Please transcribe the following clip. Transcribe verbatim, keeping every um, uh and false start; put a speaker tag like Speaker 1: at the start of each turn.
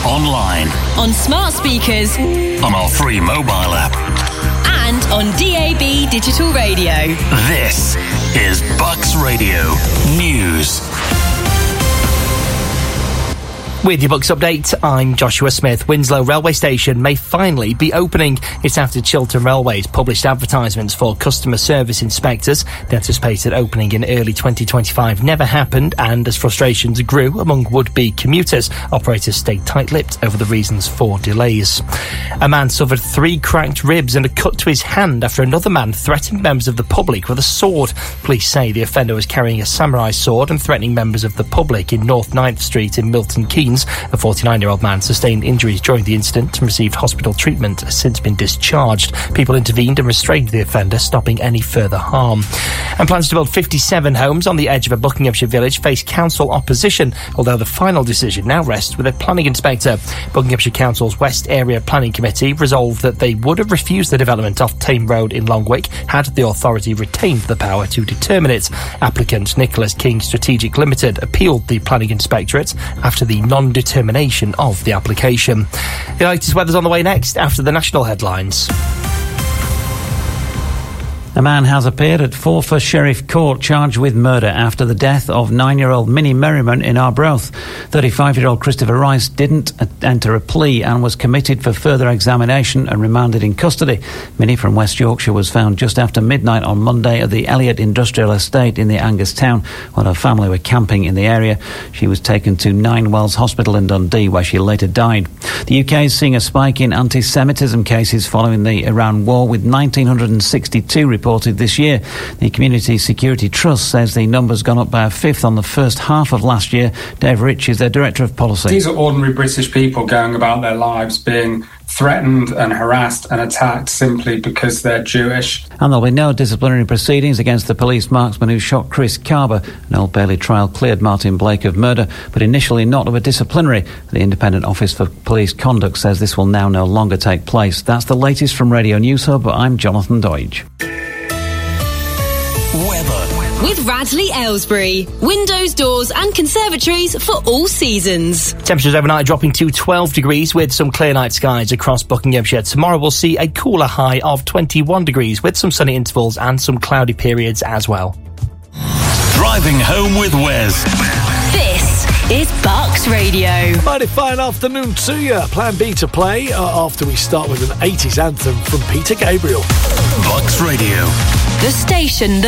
Speaker 1: online,
Speaker 2: on smart speakers,
Speaker 1: on our free mobile app,
Speaker 2: and on D A B digital radio.
Speaker 1: This is Bucks Radio News.
Speaker 3: With your Bucks update, I'm Joshua Smith. Winslow Railway Station may finally be opening. It's after Chiltern Railways published advertisements for customer service inspectors. The anticipated opening in early twenty twenty-five never happened, and as frustrations grew among would-be commuters, operators stayed tight-lipped over the reasons for delays. A man suffered three cracked ribs and a cut to his hand after another man threatened members of the public with a sword. Police say the offender was carrying a samurai sword and threatening members of the public in North ninth Street in Milton Keynes. A forty-nine-year-old man sustained injuries during the incident and received hospital treatment, has since been discharged. People intervened and restrained the offender, stopping any further harm. And plans to build fifty-seven homes on the edge of a Buckinghamshire village face council opposition, although the final decision now rests with a planning inspector. Buckinghamshire Council's West Area Planning Committee resolved that they would have refused the development off Tame Road in Longwick had the authority retained the power to determine it. Applicant Nicholas King Strategic Limited appealed the planning inspectorate after the non determination of the application. The latest weather's on the way next after the national headlines.
Speaker 4: A man has appeared at Forfar Sheriff Court charged with murder after the death of nine-year-old Minnie Merriman in Arbroath. thirty-five-year-old Christopher Rice didn't enter a plea and was committed for further examination and remanded in custody. Minnie from West Yorkshire was found just after midnight on Monday at the Elliott Industrial Estate in the Angus town while her family were camping in the area. She was taken to Nine Wells Hospital in Dundee where she later died. The U K is seeing a spike in anti-Semitism cases following the Iran war, with one thousand nine hundred sixty-two reported this year. The Community Security Trust says the number's gone up by a fifth on the first half of last year. Dave Rich is their Director of Policy.
Speaker 5: These are ordinary British people going about their lives being threatened and harassed and attacked simply because they're Jewish.
Speaker 4: And there'll be no disciplinary proceedings against the police marksman who shot Chris Carver. An Old Bailey trial cleared Martin Blake of murder, but initially not of a disciplinary. The Independent Office for Police Conduct says this will now no longer take place. That's the latest from Radio News Hub. I'm Jonathan Doidge.
Speaker 1: Weather.
Speaker 2: With Radley Aylesbury. Windows, doors and conservatories for all seasons.
Speaker 3: Temperatures overnight dropping to twelve degrees with some clear night skies across Buckinghamshire. Tomorrow we'll see a cooler high of twenty-one degrees with some sunny intervals and some cloudy periods as well.
Speaker 1: Driving home with Wes.
Speaker 2: This is Bucks Radio.
Speaker 6: Mighty fine afternoon to you. Plan B to play uh, after we start with an eighties anthem from Peter Gabriel.
Speaker 1: Bucks Radio.
Speaker 2: The station that